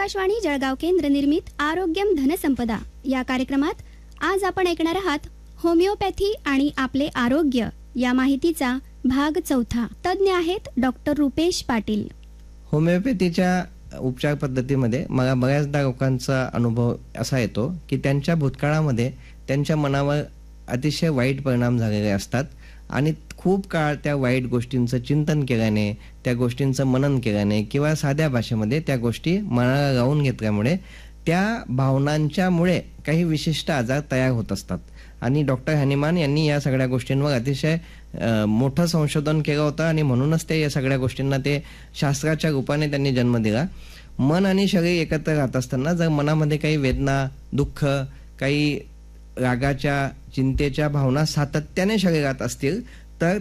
आकाशवाणी जळगाव केंद्र निर्मित आरोग्यम धनसंपदा या कार्यक्रमात आज आपण ऐकणार आहात होमिओपॅथी आणि आपले आरोग्य या माहितीचा भाग 4. तज्ञ आहेत डॉक्टर रुपेश पाटील. होमिओपॅथीच्या उपचार पद्धतीमध्ये मला बऱ्याचदा लोकांचा अनुभव असा येतो की त्यांच्या भूतकाळामध्ये त्यांच्या मनावर अतिशय वाईट परिणाम झालेले असतात आणि खूप काळ त्या वाईट गोष्टींचं चिंतन केल्याने, त्या गोष्टींचं मनन केल्याने किंवा साध्या भाषेमध्ये त्या गोष्टी मनाला लावून घेतल्यामुळे त्या भावनांच्यामुळे काही विशिष्ट आजार तयार होत असतात. आणि डॉक्टर हॅनिमान यांनी या सगळ्या गोष्टींवर अतिशय मोठं संशोधन केलं होतं आणि म्हणूनच ते या सगळ्या गोष्टींना ते शास्त्राच्या रूपाने त्यांनी जन्म दिला. मन आणि शरीर एकत्र राहत असताना जर मनामध्ये काही वेदना, दुःख, काही रागाच्या, चिंतेच्या भावना सातत्याने शरीरात असतील